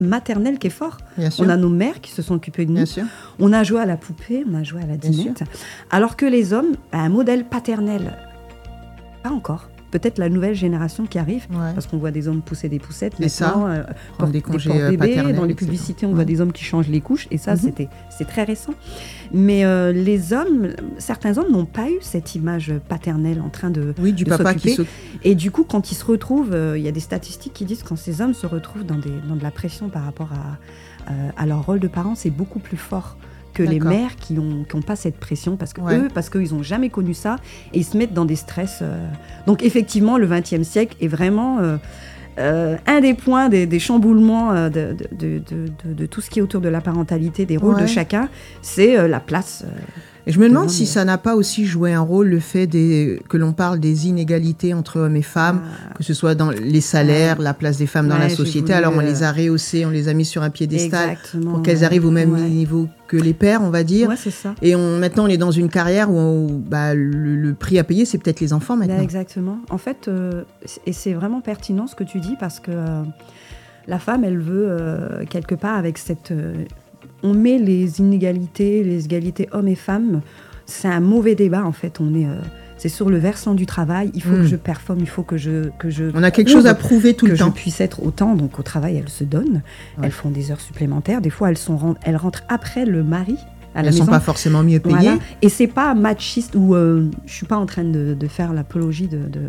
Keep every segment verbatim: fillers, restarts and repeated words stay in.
maternel qui est fort. On a nos mères qui se sont occupées de nous. On a joué à la poupée, on a joué à la dinette. Alors que les hommes, un modèle paternel, pas encore. Peut-être la nouvelle génération qui arrive, ouais. parce qu'on voit des hommes pousser des poussettes et maintenant, ça, euh, portent des congés des bébés. Dans les publicités, on ouais. voit des hommes qui changent les couches, et ça, mm-hmm. c'était, c'est très récent. Mais euh, les hommes, certains hommes n'ont pas eu cette image paternelle en train de, oui, du de papa s'occuper. Qui s'oc... Et du coup, quand ils se retrouvent, euh, il y a des statistiques qui disent que quand ces hommes se retrouvent dans, des, dans de la pression par rapport à, euh, à leur rôle de parent, c'est beaucoup plus fort que D'accord. les mères qui n'ont qui ont pas cette pression, parce que ouais. eux, parce qu'ils n'ont jamais connu ça, et ils se mettent dans des stress. Euh... Donc effectivement, le vingtième siècle est vraiment euh, euh, un des points des, des chamboulements euh, de, de, de, de, de tout ce qui est autour de la parentalité, des rôles ouais. de chacun, c'est euh, la place. Euh, Et je me demande si ça n'a pas aussi joué un rôle, le fait des, que l'on parle des inégalités entre hommes et femmes, ah. que ce soit dans les salaires, ouais. la place des femmes dans ouais, la société. Alors on euh... les a rehaussées, on les a mis sur un piédestal Exactement, pour qu'elles ouais. arrivent au même ouais. niveau que les pères, on va dire. Ouais, c'est ça. Et on, maintenant on est dans une carrière où, on, où bah, le, le prix à payer, c'est peut-être les enfants maintenant. Bah, exactement. En fait, euh, et c'est vraiment pertinent ce que tu dis, parce que euh, la femme, elle veut euh, quelque part avec cette... Euh, on met les inégalités, les égalités hommes et femmes, c'est un mauvais débat en fait. On est, euh, c'est sur le versant du travail. Il faut mmh. que je performe, il faut que je, que je. On a quelque chose à prouver tout le temps. Que je puisse être autant. Donc au travail, elles se donnent. Ouais. Elles font des heures supplémentaires. Des fois, elles sont, elles rentrent après le mari. À la elles ne sont pas forcément mieux payées. Voilà. Et c'est pas machiste ou euh, je suis pas en train de, de faire l'apologie de. de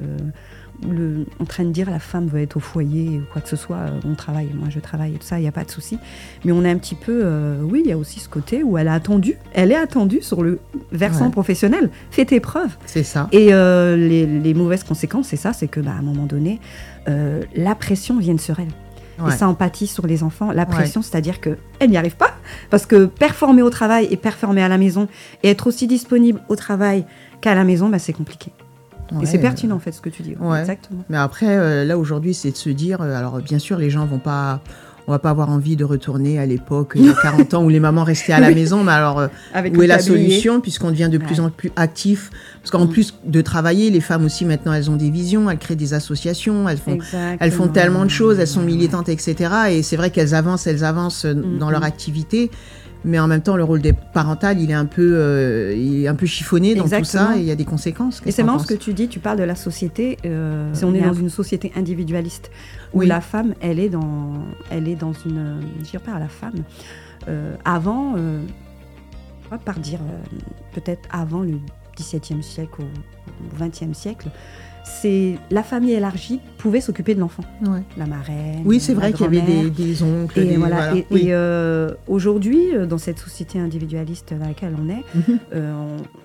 Le, en train de dire la femme veut être au foyer ou quoi que ce soit, euh, on travaille, moi je travaille et tout ça, il n'y a pas de souci. Mais on est un petit peu, euh, oui, il y a aussi ce côté où elle a attendu, elle est attendue sur le versant ouais. professionnel, fais tes preuves. C'est ça. Et euh, les, les mauvaises conséquences, c'est ça, c'est qu'à bah, un moment donné, euh, la pression vient sur elle. Ouais. Et ça empathie sur les enfants. La pression, ouais. c'est-à-dire qu'elle n'y arrive pas, parce que performer au travail et performer à la maison, et être aussi disponible au travail qu'à la maison, bah, c'est compliqué. Ouais, et c'est pertinent, en fait, ce que tu dis. Ouais. Exactement. Mais après, euh, là, aujourd'hui, c'est de se dire... Euh, alors, bien sûr, les gens vont pas... On va pas avoir envie de retourner à l'époque, il y a quarante ans, où les mamans restaient à la oui. maison. Mais alors, euh, où est la solution, puisqu'on devient de plus ouais. en plus actif? Parce qu'en mmh. plus de travailler, les femmes aussi, maintenant, elles ont des visions, elles créent des associations, elles font, elles font tellement de choses, elles sont militantes, et cetera. Et c'est vrai qu'elles avancent, elles avancent mmh. dans leur activité. Mais en même temps, le rôle des parentales, il est un peu, euh, il est un peu chiffonné dans Exactement. Tout ça, et il y a des conséquences. Et c'est marrant ce que tu dis, tu parles de la société. Euh, si on est dans une société individualiste, où oui. la femme, elle est dans, elle est dans une, je dirais pas à la femme, euh, avant, euh, on va pas dire, euh, peut-être avant le dix-septième siècle ou vingtième siècle, c'est la famille élargie pouvait s'occuper de l'enfant. Ouais. La marraine. Oui, c'est vrai qu'il y avait des, des oncles. Et, des, voilà, voilà. et, oui. et euh, aujourd'hui, dans cette société individualiste dans laquelle on est, mm-hmm. euh,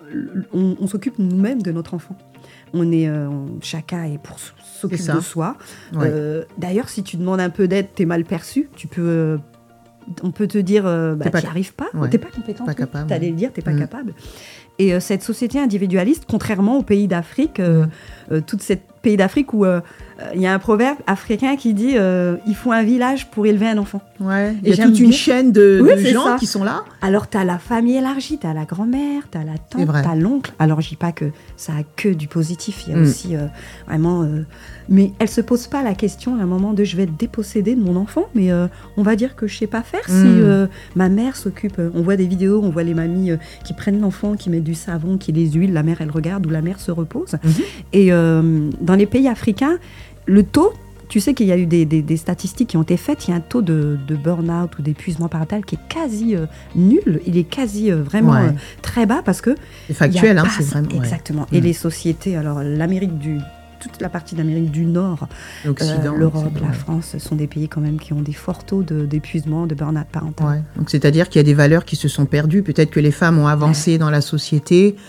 on, on, on s'occupe nous-mêmes de notre enfant. On est, euh, on, chacun est pour s'occuper de soi. Ouais. Euh, d'ailleurs, si tu demandes un peu d'aide, t'es mal perçu. Tu peux, euh, on peut te dire, euh, bah, tu n'y arrives pas, ouais. t'es pas compétent. Pas capable. T'allais le dire, t'es pas mm. capable. Et euh, cette société individualiste, contrairement aux pays d'Afrique, euh, mmh. euh, toute cette pays d'Afrique où il euh, y a un proverbe africain qui dit euh, il faut un village pour élever un enfant. Ouais. Il y a toute dire... une chaîne de, oui, de gens ça. Qui sont là. Alors tu as la famille élargie, tu as la grand-mère, tu as la tante, tu as l'oncle. Alors je dis pas que ça a que du positif, il y a mmh. aussi euh, vraiment. Euh, mais elle se pose pas la question à un moment de je vais être dépossédée de mon enfant, mais euh, on va dire que je sais pas faire mmh. si euh, ma mère s'occupe. On voit des vidéos, on voit les mamies euh, qui prennent l'enfant, qui mettent du savon, qui les huilent, la mère elle regarde ou la mère se repose. Mmh. Et euh, dans les pays africains, le taux, tu sais qu'il y a eu des, des, des statistiques qui ont été faites, il y a un taux de, de burn-out ou d'épuisement parental qui est quasi euh, nul, il est quasi euh, vraiment ouais. euh, très bas parce que... C'est factuel, hein, c'est vraiment... Exactement. Ouais. Et mmh. les sociétés, alors l'Amérique du... toute la partie d'Amérique du Nord, euh, l'Europe, la France, sont des pays quand même qui ont des forts taux de, d'épuisement, de burn-out parental. Ouais. Donc c'est-à-dire qu'il y a des valeurs qui se sont perdues. Peut-être que les femmes ont avancé ouais. dans la société,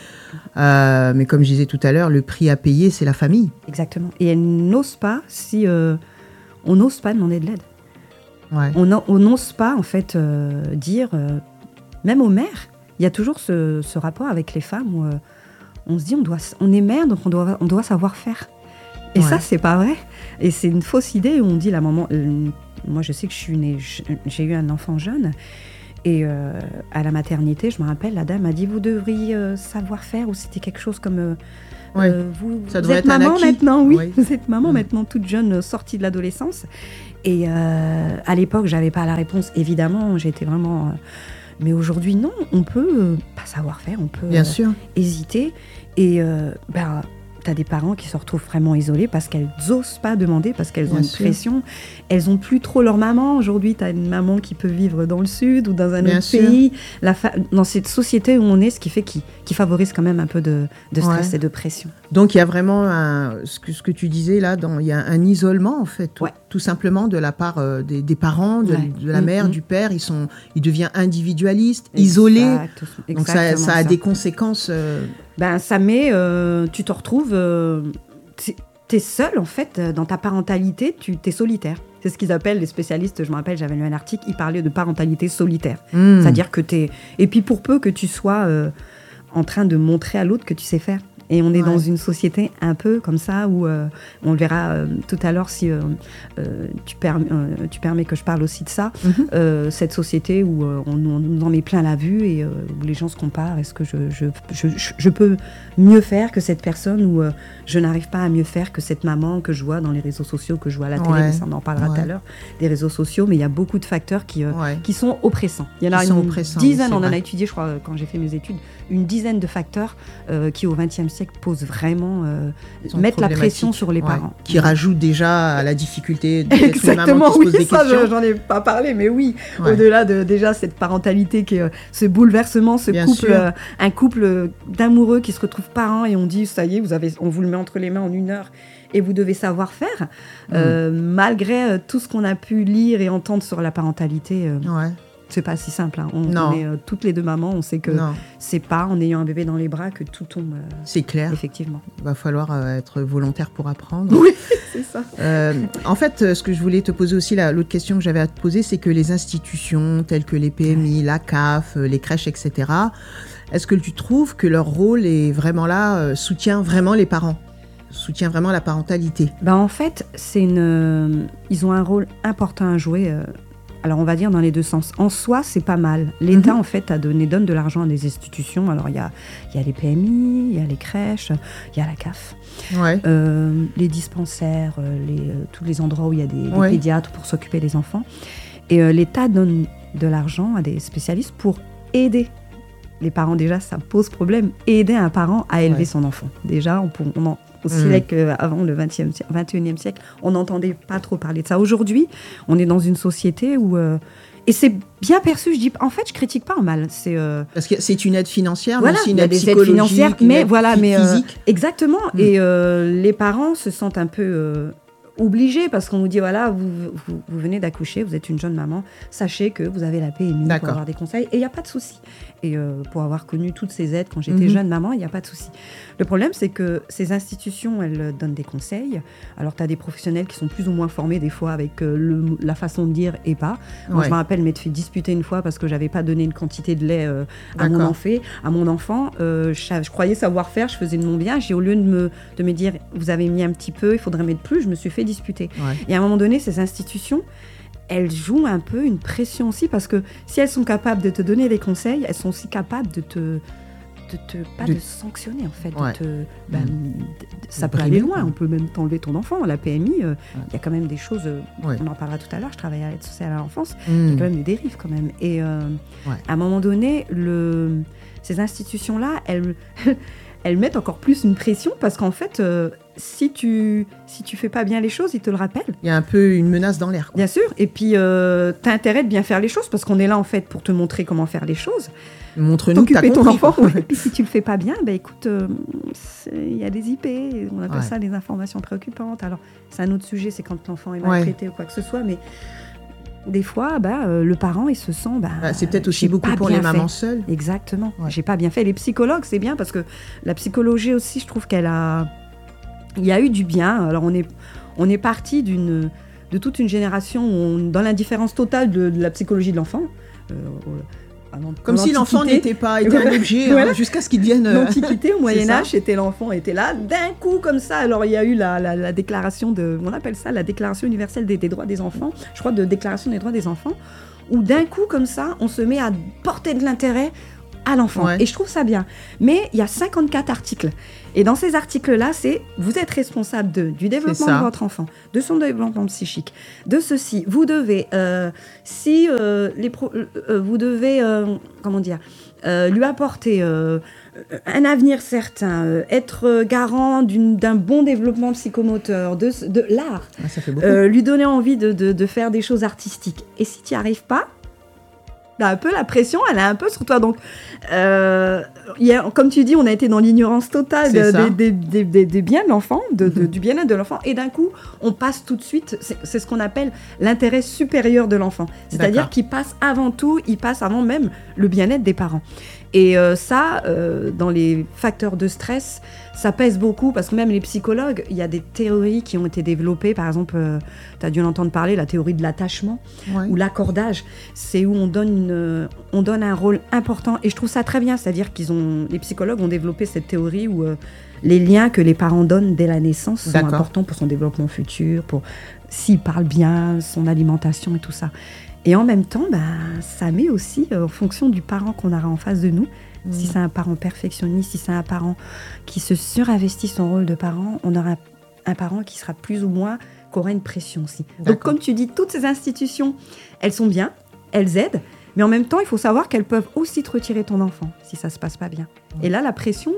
euh, mais comme je disais tout à l'heure, le prix à payer, c'est la famille. Exactement. Et elles n'osent pas, si euh, on n'ose pas demander de l'aide. Ouais. On n'ose pas en fait euh, dire, euh, même aux mères, il y a toujours ce, ce rapport avec les femmes où euh, on se dit on doit, on est mère donc on doit, on doit savoir faire. Et ouais. ça, c'est pas vrai. Et c'est une fausse idée où on dit la maman. Euh, moi, je sais que je suis née, j'ai eu un enfant jeune. Et euh, à la maternité, je me rappelle, la dame m'a dit vous devriez euh, savoir faire, ou c'était quelque chose comme. Euh, ouais. euh, vous ça vous êtes être maman maintenant, oui. oui. Vous êtes maman mmh. maintenant, toute jeune, sortie de l'adolescence. Et euh, à l'époque, j'avais pas la réponse. Évidemment, j'étais vraiment... Euh, mais aujourd'hui, non, on peut euh, pas savoir faire, on peut Bien euh, sûr. hésiter. Et euh, ben, tu as des parents qui se retrouvent vraiment isolés parce qu'elles n'osent pas demander, parce qu'elles Bien ont une sûr. pression. Elles n'ont plus trop leur maman. Aujourd'hui, tu as une maman qui peut vivre dans le sud ou dans un Bien autre sûr. pays. La fa- dans cette société où on est, ce qui fait qui, qui favorise quand même un peu de, de stress ouais. et de pression. Donc, il y a vraiment, un, ce, que, ce que tu disais là, il y a un isolement, en fait, tout, ouais. tout simplement de la part euh, des, des parents, de, ouais. de la mère, mmh. du père. Ils, sont, ils deviennent individualistes, exact. isolés. Donc, ça, ça a ça. des conséquences... Euh... Ben, ça met... Euh, tu te retrouves... Euh, t'es seul, en fait, dans ta parentalité, tu t'es solitaire. C'est ce qu'ils appellent, les spécialistes, je me rappelle, j'avais lu un article, ils parlaient de parentalité solitaire. Mmh. C'est-à-dire que t'es... Et puis, pour peu que tu sois euh, en train de montrer à l'autre que tu sais faire. Et on est ouais. dans une société un peu comme ça, où euh, on le verra euh, tout à l'heure si euh, euh, tu, perm- euh, tu permets que je parle aussi de ça. Mm-hmm. Euh, cette société où euh, on, on nous en met plein la vue et euh, où les gens se comparent. Est-ce que je, je, je, je, je peux mieux faire que cette personne, ou euh, je n'arrive pas à mieux faire que cette maman que je vois dans les réseaux sociaux, que je vois à la télé, ouais. mais ça on en parlera ouais. tout à l'heure, des réseaux sociaux. Mais il y a beaucoup de facteurs qui, euh, ouais. qui sont oppressants. Il y en a une dizaine, on en a étudié, je crois, quand j'ai fait mes études, une dizaine de facteurs euh, qui, au vingtième siècle, posent vraiment, euh, mettre la pression sur les ouais. parents. Qui ouais. rajoutent déjà à la difficulté d'être Exactement, une maman qui oui, se pose des ça, questions. J'en ai pas parlé, mais oui, ouais. au-delà de déjà cette parentalité, qui est, euh, ce bouleversement, ce Bien couple, euh, un couple d'amoureux qui se retrouvent parents et on dit, ça y est, vous avez, on vous le met entre les mains en une heure et vous devez savoir faire, mmh. euh, malgré euh, tout ce qu'on a pu lire et entendre sur la parentalité. Euh, ouais. C'est pas si simple. Hein. On, on est euh, toutes les deux mamans, on sait que non. c'est pas en ayant un bébé dans les bras que tout tombe. Euh, c'est clair. Effectivement. Il va falloir euh, être volontaire pour apprendre. Oui, c'est ça. Euh, en fait, ce que je voulais te poser aussi, là, l'autre question que j'avais à te poser, c'est que les institutions telles que les P M I, la C A F, les crèches, et cetera, est-ce que tu trouves que leur rôle est vraiment là, euh, soutient vraiment les parents, soutient vraiment la parentalité? Ben, en fait, c'est une, euh, ils ont un rôle important à jouer. Euh, Alors, on va dire dans les deux sens. En soi, c'est pas mal. L'État, mmh. en fait, a donné, donne de l'argent à des institutions. Alors, il y a, y a les P M I, il y a les crèches, il y a la C A F, ouais. euh, les dispensaires, les, euh, tous les endroits où il y a des, des ouais. pédiatres pour s'occuper des enfants. Et euh, l'État donne de l'argent à des spécialistes pour aider les parents. Déjà, ça pose problème. Aider un parent à élever ouais. son enfant. Déjà, on, on en... Aussi mmh. qu'avant le vingtième, vingt et unième siècle, on n'entendait pas trop parler de ça. Aujourd'hui, on est dans une société où... Euh, et c'est bien perçu, je dis... En fait, je critique pas en mal. C'est, euh, Parce que c'est une aide financière, voilà, mais aussi une aide aide psychologique. Il y a des aides financières, mais voilà, mais physique. Euh, exactement. Mmh. Et euh, les parents se sentent un peu... Euh, obligés, parce qu'on nous dit, voilà, vous, vous, vous venez d'accoucher, vous êtes une jeune maman, sachez que vous avez la P M I D'accord. pour avoir des conseils, et il n'y a pas de souci. Et euh, pour avoir connu toutes ces aides quand j'étais mmh. jeune maman, il n'y a pas de souci. Le problème, c'est que ces institutions, elles donnent des conseils. Alors, tu as des professionnels qui sont plus ou moins formés, des fois, avec euh, le, la façon de dire et pas. Moi, ouais. je me rappelle m'être fait disputer une fois parce que je n'avais pas donné une quantité de lait euh, à, mon enfant, à mon enfant. Euh, je, je croyais savoir faire, je faisais de mon bien. J'ai, au lieu de me, de me dire, vous avez mis un petit peu, il faudrait mettre plus, je me suis fait disputer. Ouais. Et à un moment donné, ces institutions, elles jouent un peu une pression aussi, parce que si elles sont capables de te donner des conseils, elles sont aussi capables de te, de te pas de, de sanctionner en fait. Ouais. De te, ben, mmh. de, ça de peut aller loin. On peut même t'enlever ton enfant. La P M I, il euh, ouais. y a quand même des choses. Euh, ouais. On en parlera tout à l'heure. Je travaille à l'aide sociale à l'enfance. Il mmh. y a quand même des dérives quand même. Et euh, ouais. à un moment donné, le, ces institutions-là, elles elles mettent encore plus une pression, parce qu'en fait, euh, si tu si tu fais pas bien les choses, ils te le rappellent. Il y a un peu une menace dans l'air, quoi. Bien sûr. Et puis, euh, tu as intérêt de bien faire les choses, parce qu'on est là, en fait, pour te montrer comment faire les choses. Montre-nous que tu as compris. ton enfant. Ouais. Et puis, si tu le fais pas bien, ben, écoute, il euh, y a des I P, on appelle ouais. ça des informations préoccupantes. Alors, c'est un autre sujet, c'est quand l'enfant est maltraité ouais. ou quoi que ce soit, mais... Des fois, bah, euh, le parent, il se sent... Bah, bah, c'est peut-être aussi beaucoup pour les mamans fait. seules. Exactement. Ouais. J'ai pas bien fait. Les psychologues, c'est bien, parce que la psychologie aussi, je trouve qu'elle a... Il y a eu du bien. Alors, on est, on est parti d'une, de toute une génération où on, dans l'indifférence totale de, de la psychologie de l'enfant. Euh, Comme si l'enfant n'était pas était un objet voilà. hein, jusqu'à ce qu'il devienne... L'Antiquité, au Moyen-Âge, c'était l'enfant était là, d'un coup, comme ça. Alors, il y a eu la, la, la déclaration de... On appelle ça la Déclaration universelle des, des droits des enfants. Je crois de Déclaration des droits des enfants. Où d'un coup, comme ça, on se met à porter de l'intérêt à l'enfant. Ouais. Et je trouve ça bien. Mais il y a cinquante-quatre articles. Et dans ces articles-là, c'est vous êtes responsable de, du développement de votre enfant, de son développement psychique, de ceci. Vous devez, euh, si euh, les pro, euh, vous devez, euh, comment dire, euh, lui apporter euh, un avenir certain, euh, être garant d'une, d'un bon développement psychomoteur, de, de l'art, ah, ça fait beaucoup. Euh, lui donner envie de, de, de faire des choses artistiques. Et si tu n'y arrives pas, un peu la pression, elle est un peu sur toi. Donc, euh, y a, comme tu dis, on a été dans l'ignorance totale de, des, des, des, des, des biens de l'enfant, de, de, du bien-être de l'enfant. Et d'un coup, on passe tout de suite, c'est, c'est ce qu'on appelle l'intérêt supérieur de l'enfant. C'est-à-dire D'accord. qu'il passe avant tout, il passe avant même le bien-être des parents. Et euh, ça, euh, dans les facteurs de stress, ça pèse beaucoup parce que même les psychologues, il y a des théories qui ont été développées. Par exemple, euh, tu as dû l'entendre parler, la théorie de l'attachement ouais. ou l'accordage. C'est où on donne, une, on donne un rôle important. Et je trouve ça très bien. C'est-à-dire qu'ils ont, les psychologues ont développé cette théorie où euh, les liens que les parents donnent dès la naissance sont D'accord. importants pour son développement futur, pour s'il parle bien, son alimentation et tout ça. Et en même temps, bah, ça met aussi, euh, en fonction du parent qu'on aura en face de nous, mmh. si c'est un parent perfectionniste, si c'est un parent qui se surinvestit son rôle de parent, on aura un, un parent qui sera plus ou moins, qui aura une pression aussi. D'accord. Donc comme tu dis, toutes ces institutions, elles sont bien, elles aident, mais en même temps, il faut savoir qu'elles peuvent aussi te retirer ton enfant, si ça ne se passe pas bien. Mmh. Et là, la pression...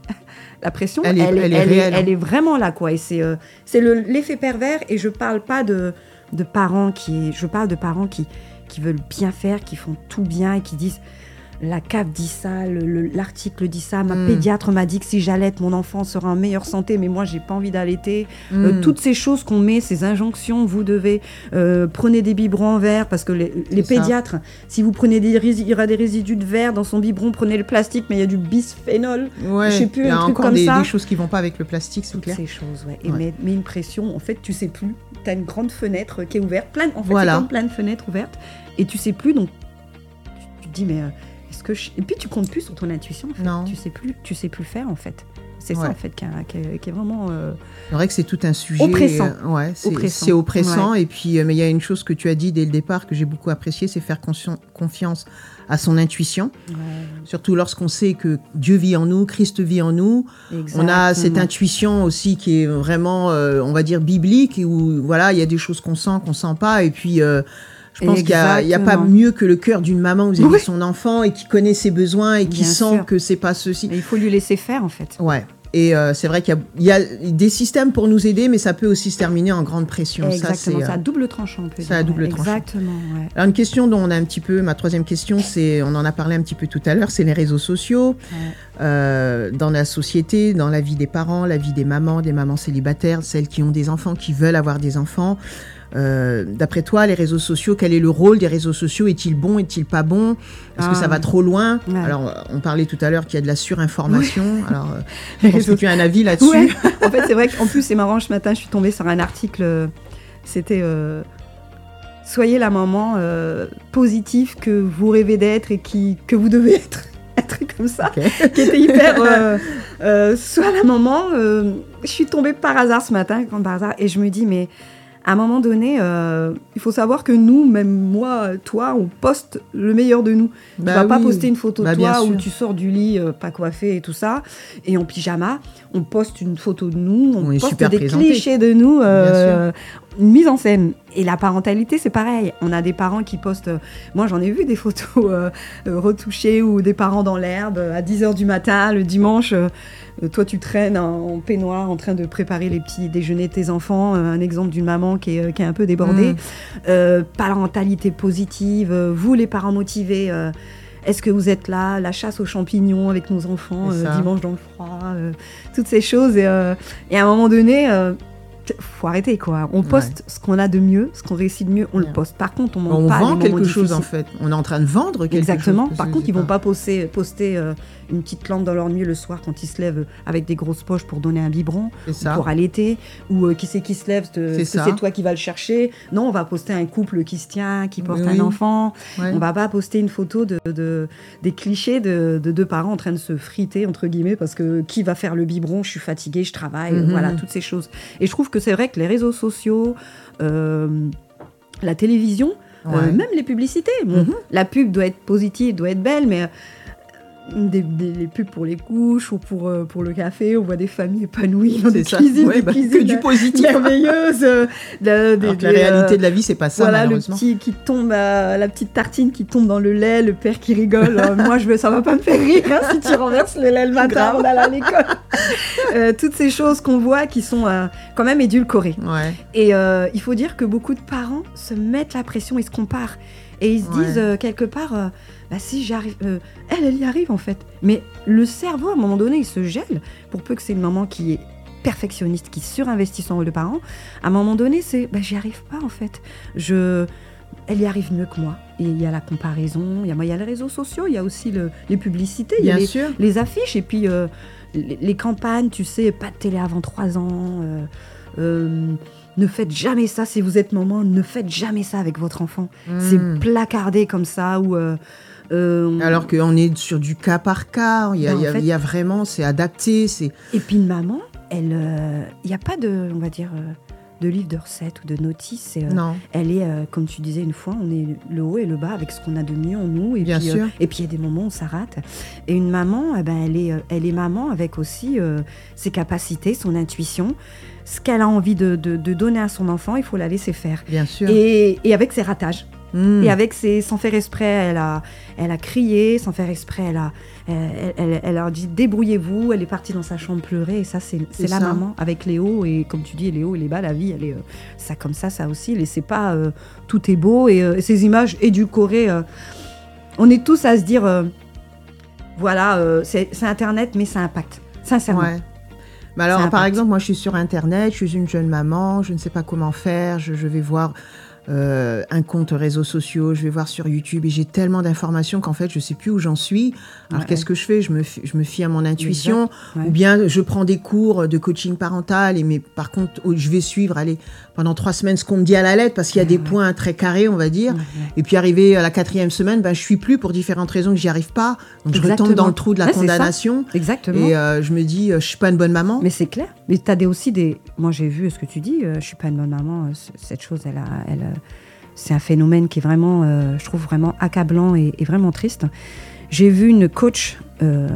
La pression, elle est, elle, elle, est, elle, réelle, est, elle est vraiment là, quoi. Et c'est, euh, c'est le, l'effet pervers. Et je parle pas de, de parents qui, je parle de parents qui, qui veulent bien faire, qui font tout bien et qui disent la C A F dit ça, le, le, l'article dit ça, ma mm. pédiatre m'a dit que si j'allaite, mon enfant sera en meilleure santé, mais moi, j'ai pas envie d'allaiter. Mm. Euh, toutes ces choses qu'on met, ces injonctions, vous devez euh, prenez des biberons en verre, parce que les, les pédiatres, si vous prenez des résidus, il y aura des résidus de verre dans son biberon, prenez le plastique, mais il y a du bisphénol. Ouais, je sais plus, il y a un truc encore comme des, ça. Des choses qui vont pas avec le plastique, c'est toutes clair. Ces choses, ouais. Et ouais. Mais, mais une pression, en fait, tu sais plus. Tu as une grande fenêtre qui est ouverte, plein, en fait, voilà. c'est comme plein de fenêtres ouvertes, et tu sais plus, donc tu, tu te dis, mais... Euh, Que je... Et puis tu comptes plus sur ton intuition. En fait. Non. Tu sais plus, tu sais plus faire en fait. C'est ouais. ça en fait qui, a, qui, est, qui est vraiment. Euh... C'est vrai que c'est tout un sujet oppressant. Euh, ouais, c'est oppressant. C'est oppressant. Ouais. Et puis, euh, mais il y a une chose que tu as dit dès le départ que j'ai beaucoup apprécié, c'est faire consci- confiance à son intuition. Ouais. Surtout lorsqu'on sait que Dieu vit en nous, Christ vit en nous. Exactement. On a cette intuition aussi qui est vraiment, euh, on va dire, biblique, où voilà, il y a des choses qu'on sent, qu'on sent pas, et puis. Euh, Je pense Exactement. qu'il n'y a, a pas mieux que le cœur d'une maman où vous avez oui. son enfant et qui connaît ses besoins et qui Bien sent sûr. que c'est pas ceci. Mais il faut lui laisser faire en fait. Ouais. Et euh, c'est vrai qu'il y a, il y a des systèmes pour nous aider, mais ça peut aussi se terminer en grande pression. Exactement. Ça, c'est, c'est à double tranchant, on peut dire. C'est à double tranchant. Exactement. Ouais. Alors une question dont on a un petit peu, ma troisième question, c'est, on en a parlé un petit peu tout à l'heure, c'est les réseaux sociaux. Ouais. Euh, dans la société, dans la vie des parents, la vie des mamans, des mamans célibataires, celles qui ont des enfants, qui veulent avoir des enfants. Euh, d'après toi, les réseaux sociaux, quel est le rôle des réseaux sociaux ? Est-il bon, est-il pas bon ? Est-ce ah, que ça va trop loin ? ouais. Alors, on parlait tout à l'heure qu'il y a de la surinformation. Oui. Alors, euh, je pense que tu as un avis là-dessus. Ouais. En fait, c'est vrai qu'en plus, c'est marrant, ce matin, je suis tombée sur un article, c'était euh, « Soyez la maman euh, positive que vous rêvez d'être et qui, que vous devez être ». Un truc comme ça, okay. qui était hyper... Euh, euh, soit la maman, euh, je suis tombée par hasard ce matin, comme par hasard, et je me dis, mais... À un moment donné, euh, il faut savoir que nous, même moi, toi, on poste le meilleur de nous. Bah tu vas oui. pas poster une photo de bah, toi où tu sors du lit euh, pas coiffé et tout ça, et en pyjama. On poste une photo de nous, on, on poste des présenté. clichés de nous, euh, une mise en scène. Et la parentalité, c'est pareil. On a des parents qui postent... Euh, moi, j'en ai vu des photos euh, euh, retouchées ou des parents dans l'herbe à dix heures du matin, le dimanche... Euh, Toi, tu traînes en peignoir en train de préparer les petits déjeuners de tes enfants. Un exemple d'une maman qui est, qui est un peu débordée. Mmh. Euh, parentalité positive. Vous, les parents motivés, euh, est-ce que vous êtes là ? La chasse aux champignons avec nos enfants, euh, dimanche dans le froid. Euh, toutes ces choses. Et, euh, et à un moment donné... Euh, faut arrêter quoi. On poste ouais. ce qu'on a de mieux, ce qu'on réussit de mieux, on ouais. le poste. Par contre, on ne montre pas les moments difficiles. On vend quelque chose en fait. On est en train de vendre quelque Exactement. chose. Exactement. Par contre, ils ne vont pas poster, poster euh, une petite lampe dans leur nuit le soir quand ils se lèvent avec des grosses poches pour donner un biberon, ou pour allaiter, ou euh, qui c'est qui se lève, de, c'est, c'est toi qui vas le chercher. Non, on va poster un couple qui se tient, qui porte oui. un enfant. Ouais. On ne va pas poster une photo de, de, des clichés de, de deux parents en train de se friter, entre guillemets, parce que qui va faire le biberon ? Je suis fatiguée, je travaille. Mm-hmm. Voilà, toutes ces choses. Et je trouve que c'est vrai que les réseaux sociaux, euh, la télévision, ouais. euh, même les publicités. Bon, mm-hmm. La pub doit être positive, doit être belle, mais des, des les pubs pour les couches ou pour, euh, pour le café. On voit des familles épanouies dans des ça. cuisines, Ouais, des bah, cuisines que du positif. merveilleuses. Euh, de, de, Alors que de, la réalité euh, de la vie, c'est pas ça, voilà, malheureusement. Le petit qui tombe, à, la petite tartine qui tombe dans le lait, le père qui rigole. euh, moi, je veux, ça va pas me faire rire hein, si tu renverses le lait le matin avant d'aller à l'école. euh, toutes ces choses qu'on voit qui sont euh, quand même édulcorées. Ouais. Et euh, il faut dire que beaucoup de parents se mettent la pression et se comparent. Et ils se Ouais. disent euh, quelque part, euh, bah, si j'arrive, euh, elle, elle y arrive en fait. Mais le cerveau, à un moment donné, il se gèle. Pour peu que c'est une maman qui est perfectionniste, qui surinvestit son rôle de parent, à un moment donné, c'est, bah, j'y arrive pas en fait. Je... Elle y arrive mieux que moi. Et il y a la comparaison, il y a, il y a les réseaux sociaux, il y a aussi le, les publicités, il y a les, les affiches, et puis euh, les, les campagnes, tu sais, pas de télé avant trois ans. Euh, euh, ne faites jamais ça si vous êtes maman, ne faites jamais ça avec votre enfant. Mmh. C'est placardé comme ça. Ou, euh, euh, Alors qu'on est sur du cas par cas, il y a, ben, y a, fait, y a vraiment, c'est adapté. C'est... Et puis une maman, il n'y euh, a pas de, on va dire... Euh, de livre de recettes ou de notices. Euh, non. Elle est, euh, comme tu disais une fois, on est le haut et le bas avec ce qu'on a de mieux en nous. Et Bien puis, sûr. Euh, et puis il y a des moments où ça rate. Et une maman, eh ben, elle, est, elle est maman avec aussi euh, ses capacités, son intuition. Ce qu'elle a envie de, de, de donner à son enfant, il faut la laisser faire. Bien sûr. Et, et avec ses ratages. Mmh. Et avec ses, sans faire exprès, elle a, elle a crié, sans faire exprès, elle a, elle, elle, elle a dit débrouillez-vous, elle est partie dans sa chambre pleurer, et ça c'est, c'est, c'est la ça. Maman, avec les hauts, et comme tu dis, les hauts et les bas, la vie, elle est euh, ça comme ça, ça aussi, et c'est pas euh, tout est beau, et euh, ces images édulcorées, euh, on est tous à se dire, euh, voilà, euh, c'est, c'est Internet, mais ça impacte, sincèrement. Ouais. Mais alors, par exemple, moi je suis sur Internet, je suis une jeune maman, je ne sais pas comment faire, je, je vais voir... Euh, un compte réseaux sociaux, je vais voir sur YouTube et j'ai tellement d'informations qu'en fait je sais plus où j'en suis. Alors ouais. Qu'est-ce que je fais ? Je me fie, je me fie à mon intuition, ouais. Ou bien je prends des cours de coaching parental et mais par contre je vais suivre allez pendant trois semaines ce qu'on me dit à la lettre parce qu'il y a ouais, des ouais. points très carrés on va dire. Ouais, ouais. Et puis arrivé à la quatrième semaine, ben je suis plus pour différentes raisons que j'y arrive pas. Donc Exactement. Je retombe dans le trou de la ouais, condamnation. Exactement. Et euh, je me dis euh, je suis pas une bonne maman. Mais c'est clair. Mais t'as des aussi des. Moi j'ai vu ce que tu dis. Euh, je suis pas une bonne maman. Euh, cette chose elle a elle. A... C'est un phénomène qui est vraiment, euh, je trouve, vraiment accablant et, et vraiment triste. J'ai vu une coach, euh,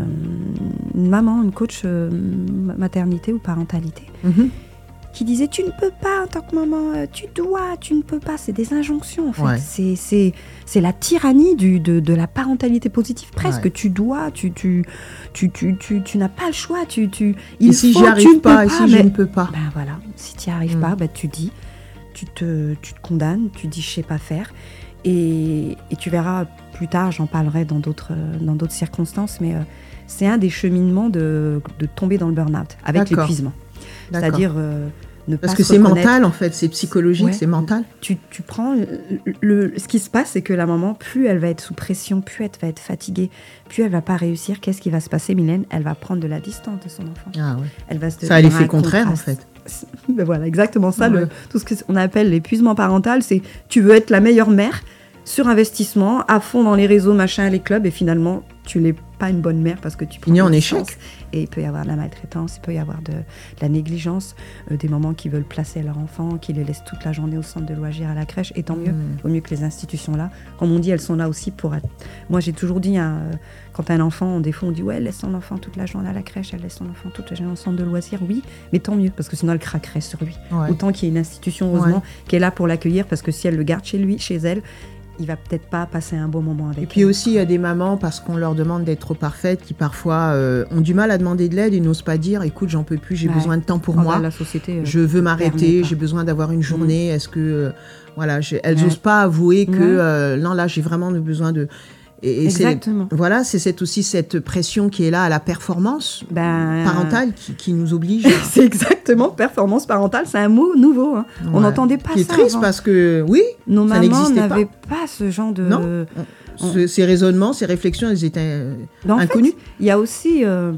une maman, une coach euh, maternité ou parentalité, mm-hmm. qui disait « Tu ne peux pas en tant que maman, euh, tu dois, tu ne peux pas ». C'est des injonctions, en fait. Ouais. C'est, c'est, c'est la tyrannie du, de, de la parentalité positive, presque. Ouais. Tu dois, tu, tu, tu, tu, tu, tu n'as pas le choix. Tu, tu, il et si faut, j'y arrive pas, et si mais, je ne peux pas ben voilà, si tu n'y arrives mm. pas, ben tu dis... Tu te, tu te condamnes, tu dis « je sais pas faire ». Et, et tu verras plus tard, j'en parlerai dans d'autres, dans d'autres circonstances, mais euh, c'est un des cheminements de, de tomber dans le burn-out, avec D'accord. l'épuisement. D'accord. C'est-à-dire euh, ne Parce pas que se c'est reconnaître. mental en fait, c'est psychologique, ouais. c'est mental. Tu, tu prends le, le, ce qui se passe, c'est que la maman, plus elle va être sous pression, plus elle va être fatiguée, plus elle va pas réussir. Qu'est-ce qui va se passer, Mylène ? Elle va prendre de la distance de son enfant. Ah ouais. Elle va se ça a l'effet contraire contraste. En fait. Ben voilà, exactement ça. Ouais. Le, tout ce qu'on appelle l'épuisement parental, c'est tu veux être la meilleure mère, surinvestissement, à fond dans les réseaux, machin, les clubs, et finalement, tu n'es pas une bonne mère parce que tu prends en échec. Et il peut y avoir de la maltraitance, il peut y avoir de, de la négligence, euh, des mamans qui veulent placer leur enfant, qui les laissent toute la journée au centre de loisirs à la crèche, et tant mieux, mmh. vaut mieux que les institutions là. Comme on dit, elles sont là aussi pour... Être... Moi, j'ai toujours dit, hein, euh, quand un enfant, des fois, on dit, ouais, elle laisse son enfant toute la journée à la crèche, elle laisse son enfant toute la journée au centre de loisirs, oui, mais tant mieux, parce que sinon, elle craquerait sur lui. Ouais. Autant qu'il y ait une institution, heureusement, ouais. qui est là pour l'accueillir, parce que si elle le garde chez lui, chez elle, il va peut-être pas passer un bon moment avec elle. Et puis elle. Aussi, il y a des mamans, parce qu'on leur demande d'être trop parfaites, qui parfois euh, ont du mal à demander de l'aide et n'osent pas dire, écoute, j'en peux plus, j'ai ouais. besoin de temps pour oh, moi, la société, euh, je veux m'arrêter, j'ai besoin d'avoir une journée, mmh. est-ce que... Euh, voilà, elles n'osent ouais. pas avouer que, ouais. euh, non, là, j'ai vraiment besoin de... Et, et Exactement. C'est, voilà, c'est cette, aussi cette pression qui est là à la performance ben, parentale qui, qui nous oblige. C'est exactement, performance parentale, c'est un mot nouveau. Hein. Ouais. On n'entendait pas qui ça. Qui est triste avant. Parce que, oui, nos ça mamans n'avaient pas. pas ce genre de... Non, on... ce, ces raisonnements, ces réflections, elles étaient euh, ben, inconnues. Il y a aussi... Euh...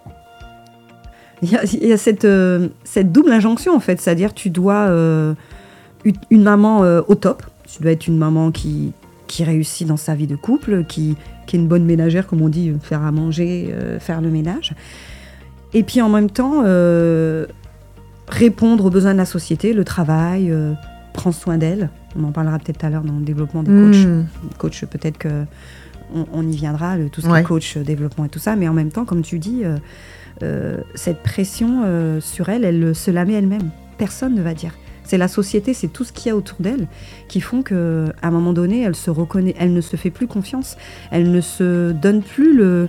Il y a, il y a cette, euh, cette double injonction, en fait. C'est-à-dire, tu dois... Euh, une maman euh, au top. Tu dois être une maman qui... qui réussit dans sa vie de couple, qui, qui est une bonne ménagère, comme on dit, faire à manger, euh, faire le ménage. Et puis en même temps, euh, répondre aux besoins de la société, le travail, euh, prendre soin d'elle. On en parlera peut-être tout à l'heure dans le développement des coachs. Mmh. Coach, peut-être que on, on y viendra, le, tout ce qui ouais. est coach, développement et tout ça, mais en même temps, comme tu dis, euh, euh, cette pression euh, sur elle, elle se la met elle-même. Personne ne va dire. C'est la société, c'est tout ce qu'il y a autour d'elle qui font qu'à un moment donné, elle se reconnaît, elle ne se fait plus confiance, elle ne se donne plus le...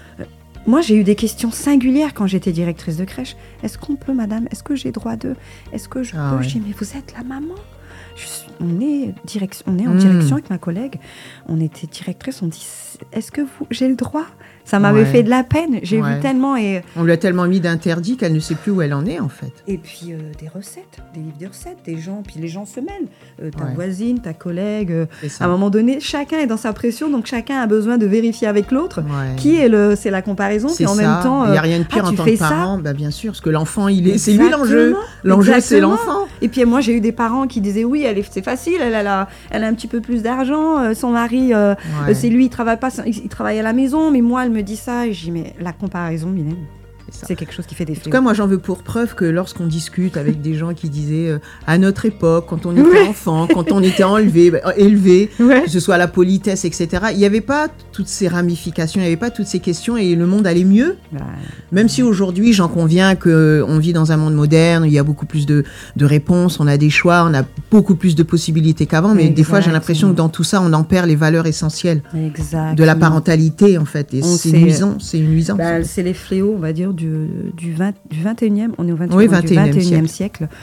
Moi, j'ai eu des questions singulières quand j'étais directrice de crèche. Est-ce qu'on peut, madame? Est-ce que j'ai droit de... Est-ce que je ah peux? Ouais. Je dis, mais vous êtes la maman. Je suis... On est, direction... on est en mmh. direction avec ma collègue. On était directrice, on dit, est-ce que vous... j'ai le droit? Ça m'avait ouais. fait de la peine. J'ai ouais. vu tellement... Et... On lui a tellement mis d'interdits qu'elle ne sait plus où elle en est, en fait. Et puis, euh, des recettes, des livres de recettes, des gens... Puis les gens se mêlent. Euh, ta ouais. voisine, ta collègue... Euh, à un moment donné, chacun est dans sa pression, donc chacun a besoin de vérifier avec l'autre ouais. qui est le... C'est la comparaison, c'est puis en ça. même temps... Il n'y a rien de pire ah, en tant que parent. Bah, bien sûr, parce que l'enfant, il est... c'est lui l'enjeu. L'enjeu, Exactement. C'est l'enfant. Et puis moi, j'ai eu des parents qui disaient, oui, elle est... c'est facile, elle, elle, a... elle a un petit peu plus d'argent, euh, son mari, euh, ouais. c'est lui, il travaille pas, il travaille à la maison, mais moi, elle me dit ça, et je dis, mais la comparaison, Mylène, c'est, c'est quelque chose qui fait des fléaux. En tout cas, moi, j'en veux pour preuve que lorsqu'on discute avec des gens qui disaient euh, à notre époque, quand on était ouais. enfant, quand on était enlevé, bah, élevé, ouais. que ce soit la politesse, et cetera, il n'y avait pas toutes ces ramifications, il n'y avait pas toutes ces questions et le monde allait mieux. Bah, Même ouais. si aujourd'hui, j'en conviens qu'on vit dans un monde moderne, il y a beaucoup plus de, de réponses, on a des choix, on a beaucoup plus de possibilités qu'avant, mais Exactement. Des fois, j'ai l'impression que dans tout ça, on en perd les valeurs essentielles Exactement. De la parentalité, en fait. Et c'est nuisant, c'est une nuisance. Bah, c'est les fléaux, on va dire, du, du, vingt, du vingt et unième, on est au vingt et unième, oui, vingt et unième, du vingt et unième siècle, siècle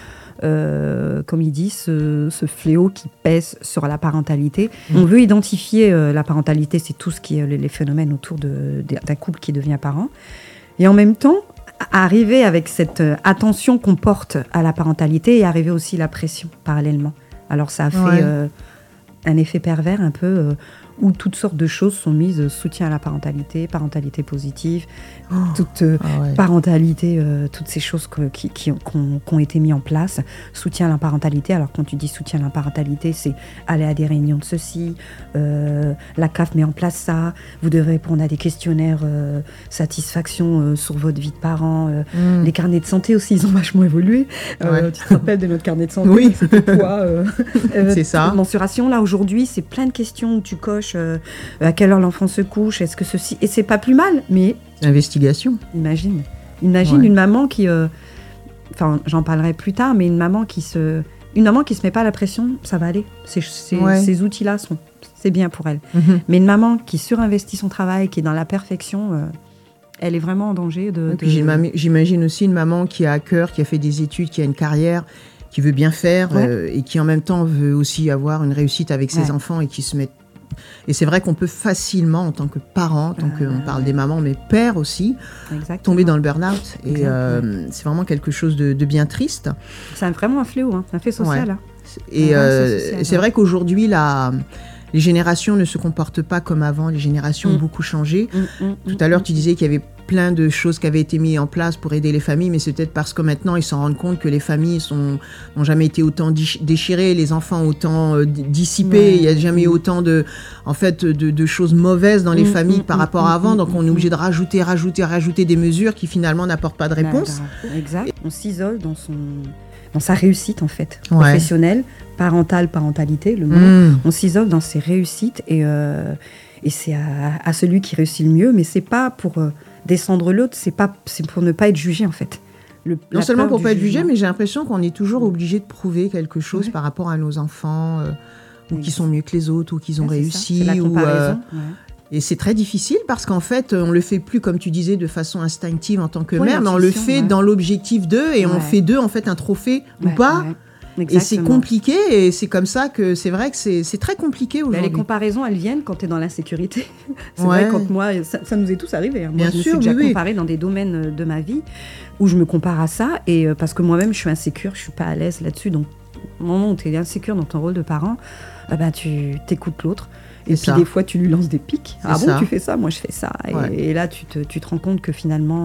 euh, comme il dit, ce, ce fléau qui pèse sur la parentalité. Mmh. On veut identifier euh, la parentalité, c'est tout ce qui est les, les phénomènes autour de, de, d'un couple qui devient parent. Et en même temps, arriver avec cette euh, attention qu'on porte à la parentalité et arriver aussi la pression parallèlement. Alors ça a fait ouais. euh, un effet pervers un peu... Euh, où toutes sortes de choses sont mises, soutien à la parentalité, parentalité positive, oh, toute euh, ah ouais. parentalité, euh, toutes ces choses que, qui, qui, qui, ont, qui ont été mises en place, soutien à la parentalité. Alors quand tu dis soutien à la parentalité, c'est aller à des réunions de ceci, euh, la C A F met en place ça, vous devrez répondre à des questionnaires euh, satisfaction euh, sur votre vie de parent, euh, mm. les carnets de santé aussi, ils ont vachement évolué. Euh, ouais. Tu te rappelles de notre carnet de santé, oui. c'était quoi euh, C'est ça. Mensuration, là aujourd'hui, c'est plein de questions où tu coches Euh, à quelle heure l'enfant se couche, est-ce que ceci... Et c'est pas plus mal, mais... Investigation. Imagine. Imagine ouais. une maman qui... Euh... Enfin, j'en parlerai plus tard, mais une maman qui se... Une maman qui se met pas la pression, ça va aller. Ces, ces, ouais. ces outils-là, sont... c'est bien pour elle. Mm-hmm. Mais une maman qui surinvestit son travail, qui est dans la perfection... Euh... elle est vraiment en danger de... de... J'imagine, j'imagine aussi une maman qui a à cœur, qui a fait des études, qui a une carrière, qui veut bien faire, ouais. euh, et qui en même temps veut aussi avoir une réussite avec ses ouais. enfants et qui se met... Et c'est vrai qu'on peut facilement, en tant que parent, tant euh, qu'on parle ouais. des mamans, mais pères aussi, Exactement. Tomber dans le burn-out. Et euh, c'est vraiment quelque chose de, de bien triste. C'est vraiment un fléau, hein. C'est un fait social. Ouais. Hein. Et euh, social, c'est ouais. vrai qu'aujourd'hui, la... les générations ne se comportent pas comme avant. Les générations mmh. ont beaucoup changé. Mmh, mmh, Tout à l'heure, mmh. tu disais qu'il y avait plein de choses qui avaient été mises en place pour aider les familles, mais c'est peut-être parce que maintenant, ils s'en rendent compte que les familles sont, n'ont jamais été autant déchirées, les enfants autant euh, dissipés. Ouais. Il n'y a jamais eu autant de, en fait, de, de choses mauvaises dans les mmh, familles mmh, par mmh, rapport mmh, à avant. Mmh, donc, on est obligé de rajouter, rajouter, rajouter des mesures qui, finalement, n'apportent pas de réponse. Exact. Et on s'isole dans son... dans sa réussite, en fait, ouais. professionnelle, parentale, parentalité, le mot. Mmh. On s'isole dans ses réussites et, euh, et c'est à, à celui qui réussit le mieux, mais c'est pas pour euh, descendre l'autre, c'est, pas, c'est pour ne pas être jugé, en fait. Le, non seulement pour ne pas être jugé, mais j'ai l'impression qu'on est toujours obligé de prouver quelque chose ouais. par rapport à nos enfants, euh, ou oui. qui sont mieux que les autres, ou qu'ils ont ouais, réussi. C'est, c'est la comparaison, ou, euh, ouais. Et c'est très difficile parce qu'en fait, on le fait plus, comme tu disais, de façon instinctive en tant que ouais, mère, mais on le fait ouais. dans l'objectif d'eux et ouais. on fait d'eux, en fait, un trophée ouais, ou pas. Ouais. Et c'est compliqué et c'est comme ça que c'est vrai que c'est, c'est très compliqué aujourd'hui. Mais les comparaisons, elles viennent quand tu es dans l'insécurité. C'est ouais. vrai, quand moi, ça, ça nous est tous arrivé. Hein. Moi, Bien je me sûr, suis déjà oui, comparée oui. dans des domaines de ma vie où je me compare à ça et euh, parce que moi-même, je suis insécure, je suis pas à l'aise là-dessus. Donc, au moment où tu es insécure dans ton rôle de parent, euh, bah, tu t'écoutes l'autre. Et c'est puis ça. Des fois, tu lui lances des pics. C'est ah bon, ça. Tu fais ça, moi je fais ça. Et, ouais. et là, tu te, tu te rends compte que finalement,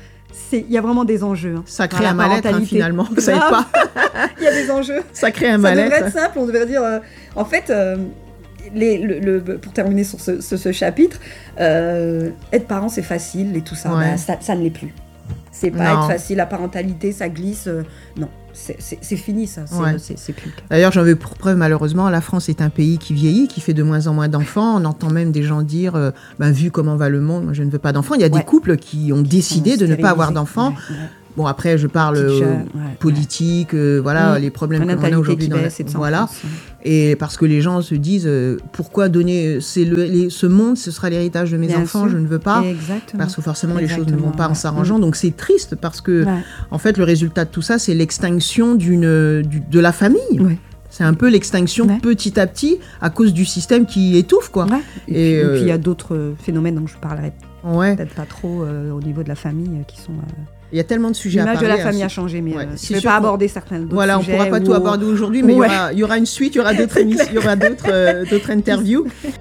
il euh, y a vraiment des enjeux. Hein. Ça crée un mal-être, hein, finalement. Vous savez pas. Il y a des enjeux. Ça crée un mal-être. Ça devrait être simple. On devrait dire, euh, en fait, euh, les, le, le, pour terminer sur ce, ce, ce chapitre, euh, être parent, c'est facile et tout ça. Ouais. Bah, ça, ça ne l'est plus. c'est pas non. être facile, la parentalité, ça glisse. Euh, non, c'est, c'est, c'est fini ça, c'est, ouais. c'est, c'est plus le cas. D'ailleurs, j'en veux pour preuve, malheureusement, la France est un pays qui vieillit, qui fait de moins en moins d'enfants. On entend même des gens dire, euh, ben, vu comment va le monde, moi je ne veux pas d'enfants. Il y a ouais. des couples qui ont décidé qui de ne pas avoir d'enfants. Ouais, ouais. Bon, après, je parle euh, jeune, ouais, politique, ouais. Euh, voilà, mmh. les problèmes qu'on a aujourd'hui dans la... Voilà. France, ouais. Et parce que les gens se disent, euh, pourquoi donner... C'est le, les, ce monde, ce sera l'héritage de mes Bien enfants, sûr. Je ne veux pas. Exactement. Parce que forcément, Exactement. les choses ne vont pas en s'arrangeant. Mmh. Donc, c'est triste parce que, ouais. en fait, le résultat de tout ça, c'est l'extinction d'une, du, de la famille. Ouais. C'est un peu l'extinction ouais. petit à petit à cause du système qui étouffe, quoi. Ouais. Et, et, puis, euh... et puis, il y a d'autres phénomènes dont je parlerai ouais. peut-être pas trop euh, au niveau de la famille euh, qui sont... Euh... Il y a tellement de sujets L'image à parler. L'image de la famille hein, a changé, mais ouais, euh, je ne vais pas aborder certains d'autres voilà, sujets. Voilà, on ne pourra pas où... tout aborder aujourd'hui, mais ouais. il, y aura, il y aura une suite, il y aura d'autres, émissions, il y aura d'autres, euh, d'autres interviews.